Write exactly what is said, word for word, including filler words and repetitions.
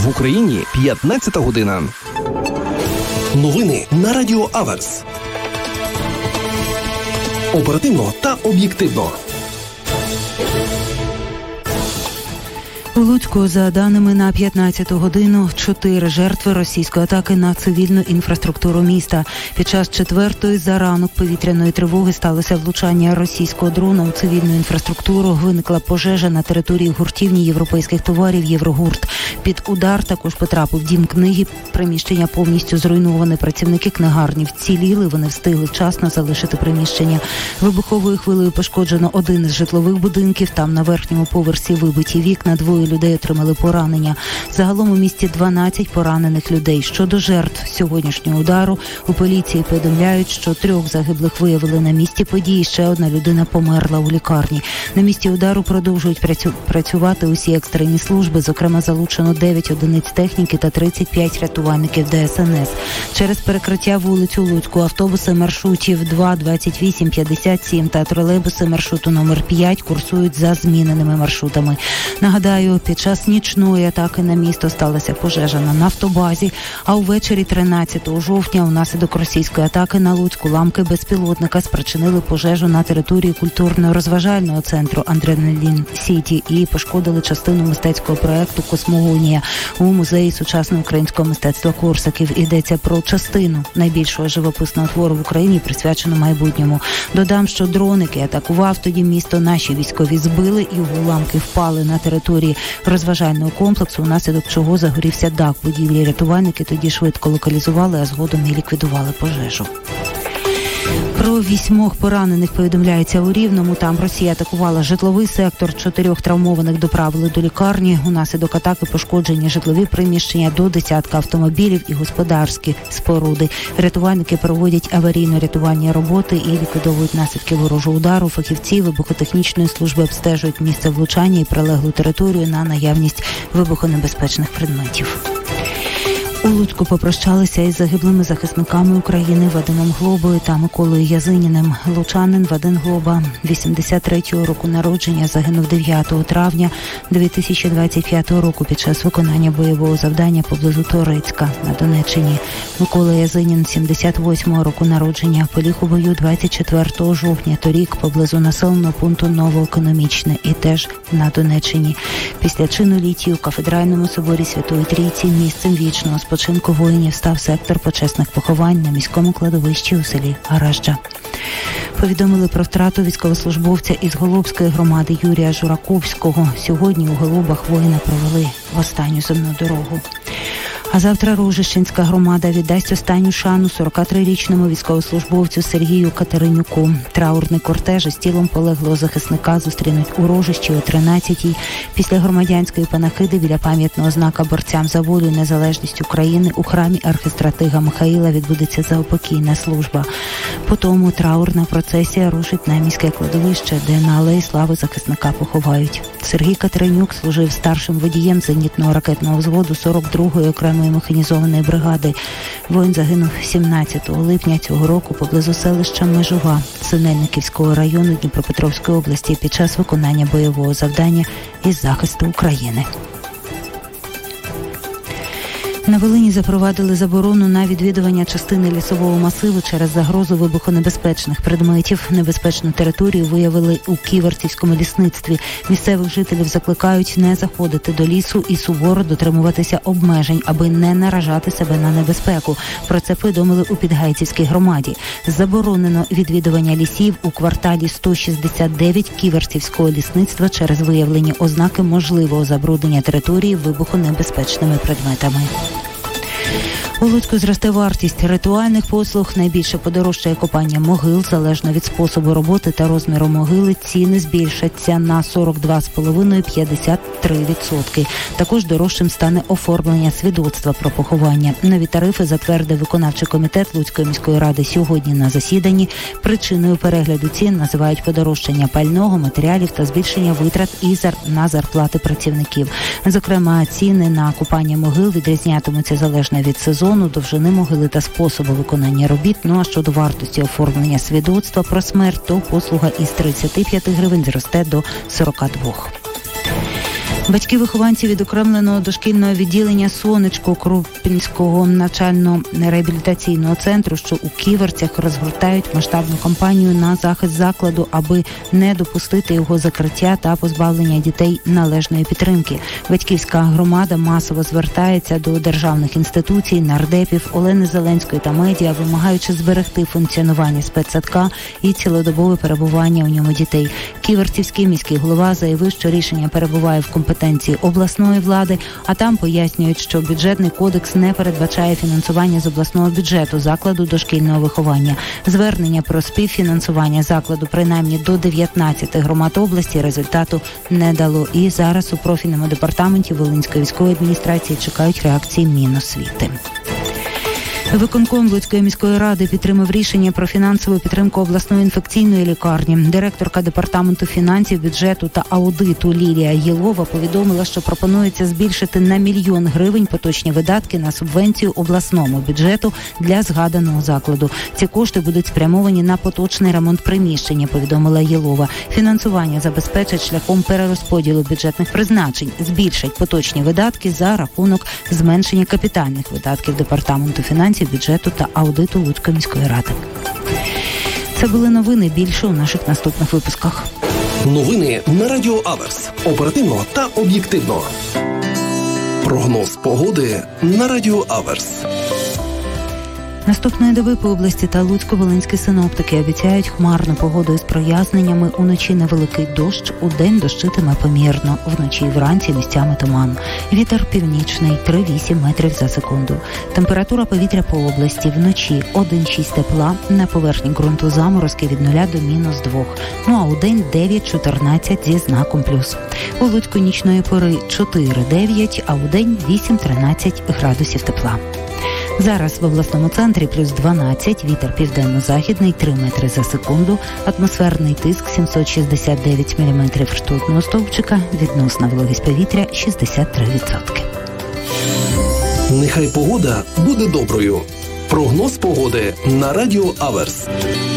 В Україні п'ятнадцята година. Новини на Радіо Аверс. Оперативно та об'єктивно. У Луцьку, за даними на п'ятнадцяту годину, чотири жертви російської атаки на цивільну інфраструктуру міста. Під час четвертої за ранок повітряної тривоги сталося влучання російського дрона у цивільну інфраструктуру. Виникла пожежа на території гуртівні європейських товарів «Єврогурт». Під удар також потрапив дім книги. Приміщення повністю зруйноване. Працівники книгарні вціліли. Вони встигли вчасно залишити приміщення. Вибуховою хвилею пошкоджено один із житлових будинків. Там на верхньому поверсі вибиті вікна. Двоє людей отримали поранення. Загалом у місті дванадцять поранених людей. Щодо жертв сьогоднішнього удару, у поліції повідомляють, що трьох загиблих виявили на місці події. Ще одна людина померла у лікарні. На місці удару продовжують працю... працювати усі екстрені служби. Зокрема, залучено дев'ять одиниць техніки та тридцять п'ять рятувальників Де Ес Ен Ес. Через перекриття вулиць у Луцьку автобуси маршрутів два, двадцять вісім, п'ятдесят сім та тролейбуси маршруту номер п'ять курсують за зміненими маршрутами. Нагадаю, під час нічної атаки на місто сталася пожежа на нафтобазі, а увечері тринадцятого жовтня унаслідок російської атаки на Луцьку уламки безпілотника спричинили пожежу на території культурно-розважального центру «Адреналін Сіті» і пошкодили частину мистецького проєкту «Космогонія» у музеї сучасного українського мистецтва Корсаків. Йдеться про частину найбільшого живописного твору в Україні, присвячену майбутньому. Додам, що дрон, який атакував тоді місто, наші військові збили, його уламки впали на території розважального комплексу, унаслідок чого загорівся дах будівлі. Рятувальники тоді швидко локалізували, а згодом і ліквідували пожежу. Про вісьмох поранених повідомляється у Рівному. Там Росія атакувала житловий сектор. Чотирьох травмованих доправили до лікарні. Унаслідок атаки пошкоджені житлові приміщення, до десятка автомобілів і господарські споруди. Рятувальники проводять аварійно-рятувальні роботи і ліквідовують наслідки ворожого удару. Фахівці вибухотехнічної служби обстежують місце влучання і прилеглу територію на наявність вибухонебезпечних предметів. У Луцьку попрощалися із загиблими захисниками України Вадимом Глобою та Миколою Язиніним. Лучанин Вадим Глоба, вісімдесят третього року народження, загинув дев'ятого травня дві тисячі двадцять п'ятого року під час виконання бойового завдання поблизу Торецька на Донеччині. Микола Язинін, сімдесят восьмого року народження, поліг у бою двадцять четвертого жовтня торік поблизу населеного пункту Новоекономічне і теж на Донеччині. Після чину літії у Кафедральному соборі Святої Трійці місцем вічного спочинку воїнів став сектор почесних поховань на міському кладовищі у селі Гаражджа. Повідомили про втрату військовослужбовця із Голубської громади Юрія Жураковського. Сьогодні у Голубах воїна провели в останню земну дорогу. А завтра Рожищенська громада віддасть останню шану сорокатрирічному військовослужбовцю Сергію Катеринюку. Траурний кортеж із тілом полеглого захисника зустрінуть у Рожищі о тринадцятій. Після громадянської панахиди біля пам'ятного знака борцям за волю і незалежність України у храмі архистратига Михаїла відбудеться заупокійна служба. Потім траурна процесія рушить на міське кладовище, де на алеї слави захисника поховають. Сергій Катеринюк служив старшим водієм зенітного ракетного взводу сорок другої окремої механізованої бригади. Воїн загинув сімнадцятого липня цього року поблизу селища Межова Синельниківського району Дніпропетровської області під час виконання бойового завдання із захисту України. На Волині запровадили заборону на відвідування частини лісового масиву через загрозу вибухонебезпечних предметів. Небезпечну територію виявили у Ківерцівському лісництві. Місцевих жителів закликають не заходити до лісу і суворо дотримуватися обмежень, аби не наражати себе на небезпеку. Про це повідомили у Підгайцівській громаді. Заборонено відвідування лісів у кварталі сто шістдесят дев'ять Ківерцівського лісництва через виявлені ознаки можливого забруднення території вибухонебезпечними предметами. У Луцьку зросте вартість ритуальних послуг. Найбільше подорожчає копання могил. Залежно від способу роботи та розміру могили, ціни збільшаться на сорок два цілих п'ять десятих - п'ятдесят три відсотки. Також дорожчим стане оформлення свідоцтва про поховання. Нові тарифи затвердив виконавчий комітет Луцької міської ради сьогодні на засіданні. Причиною перегляду цін називають подорожчання пального, матеріалів та збільшення витрат і на зарплати працівників. Зокрема, ціни на копання могил відрізнятимуться залежно від сезону, довжини могили та способу виконання робіт. Ну а щодо вартості оформлення свідоцтва про смерть, то послуга із тридцяти п'яти гривень зросте до сорока двох. Батьки вихованців відокремленого дошкільного відділення «Сонечко» Крупінського навчально-реабілітаційного центру, що у Ківерцях, розгортають масштабну кампанію на захист закладу, аби не допустити його закриття та позбавлення дітей належної підтримки. Батьківська громада масово звертається до державних інституцій, нардепів, Олени Зеленської та медіа, вимагаючи зберегти функціонування спецсадка і цілодобове перебування у ньому дітей. Ківерцівський міський голова заявив, що рішення перебуває в компетенції обласної влади, а там пояснюють, що бюджетний кодекс не передбачає фінансування з обласного бюджету закладу дошкільного виховання. Звернення про співфінансування закладу принаймні до дев'ятнадцяти громад області результату не дало. І зараз у профільному департаменті Волинської військової адміністрації чекають реакції Міносвіти. Виконком Луцької міської ради підтримав рішення про фінансову підтримку обласної інфекційної лікарні. Директорка департаменту фінансів, бюджету та аудиту Лілія Єлова повідомила, що пропонується збільшити на мільйон гривень поточні видатки на субвенцію обласному бюджету для згаданого закладу. Ці кошти будуть спрямовані на поточний ремонт приміщення, повідомила Єлова. Фінансування забезпечать шляхом перерозподілу бюджетних призначень, збільшать поточні видатки за рахунок зменшення капітальних видатків департаменту фінансів, бюджету та аудиту Луцької міської ради. Це були новини. Більше у наших наступних випусках. Новини на Радіо Аверс. Оперативно та об'єктивно. Прогноз погоди на Радіо Аверс. Наступної доби по області та Луцько-Волинські синоптики обіцяють хмарну погоду із проясненнями. Уночі невеликий дощ, удень дощитиме помірно. Вночі і вранці місцями туман. Вітер північний три-вісім метрів за секунду. Температура повітря по області вночі один-шість тепла, на поверхні ґрунту заморозки від нуля до мінус двох. Ну а удень дев'ять-чотирнадцять зі знаком плюс. У Луцьку нічної пори чотири-дев'ять, а удень вісім-тринадцять градусів тепла. Зараз в обласному центрі плюс дванадцять, вітер південно-західний три метри за секунду, атмосферний тиск сімсот шістдесят дев'ять міліметрів ртутного стовпчика, відносна вологість повітря шістдесят три відсотки. Нехай погода буде доброю. Прогноз погоди на Радіо Аверс.